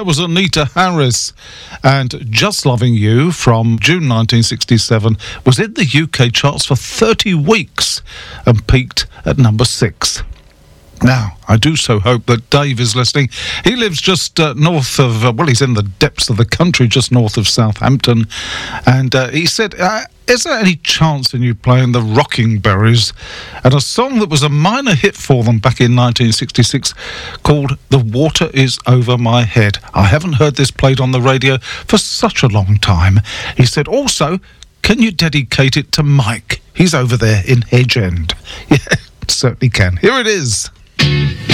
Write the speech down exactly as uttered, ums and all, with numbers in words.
was Anita Harris, and Just Loving You from June nineteen sixty-seven was in the U K charts for thirty weeks and peaked at number six. Now, I do so hope that Dave is listening. He lives just uh, north of, uh, well, he's in the depths of the country, just north of Southampton. And uh, he said, uh, is there any chance in you playing the Rocking Berries? And a song that was a minor hit for them back in nineteen sixty-six called The Water Is Over My Head. I haven't heard this played on the radio for such a long time. He said, also, can you dedicate it to Mike? He's over there in Hedge End. Yeah, certainly can. Here it is.